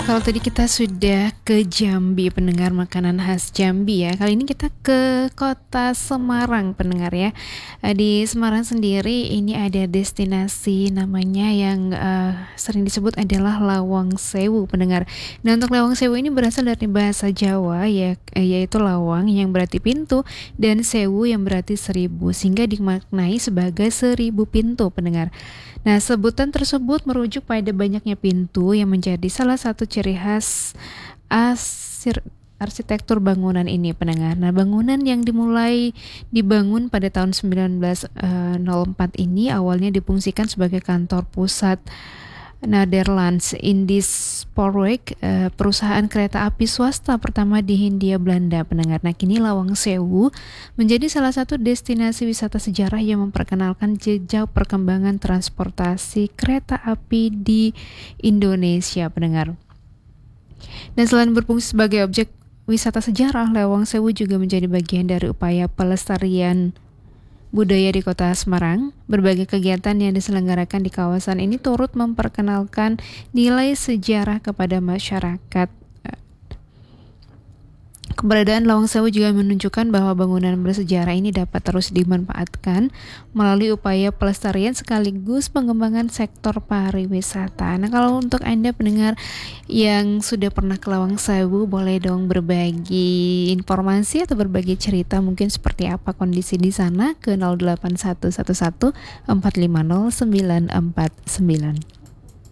Kalau tadi kita sudah ke Jambi, pendengar makanan khas Jambi ya. Kali ini kita ke kota Semarang, pendengar ya. Di Semarang sendiri ini ada destinasi namanya yang sering disebut adalah Lawang Sewu, pendengar. Nah, untuk Lawang Sewu ini berasal dari bahasa Jawa ya, yaitu lawang yang berarti pintu dan sewu yang berarti 1000, sehingga dimaknai sebagai 1000 pintu, pendengar. Nah, sebutan tersebut merujuk pada banyaknya pintu yang menjadi salah satu ciri khas arsitektur bangunan ini, pendengar. Nah, bangunan yang dibangun pada tahun 1904 ini awalnya difungsikan sebagai kantor pusat Nederlands Indisch Spoorweg, perusahaan kereta api swasta pertama di Hindia Belanda, pendengar. Nah, kini Lawang Sewu menjadi salah satu destinasi wisata sejarah yang memperkenalkan jejak perkembangan transportasi kereta api di Indonesia, pendengar. Dan selain berfungsi sebagai objek wisata sejarah, Lawang Sewu juga menjadi bagian dari upaya pelestarian budaya di kota Semarang. Berbagai kegiatan yang diselenggarakan di kawasan ini turut memperkenalkan nilai sejarah kepada masyarakat. Keberadaan Lawang Sewu juga menunjukkan bahwa bangunan bersejarah ini dapat terus dimanfaatkan melalui upaya pelestarian sekaligus pengembangan sektor pariwisata. Nah, kalau untuk Anda pendengar yang sudah pernah ke Lawang Sewu, boleh dong berbagi informasi atau berbagi cerita mungkin seperti apa kondisi di sana ke 08111 450 949.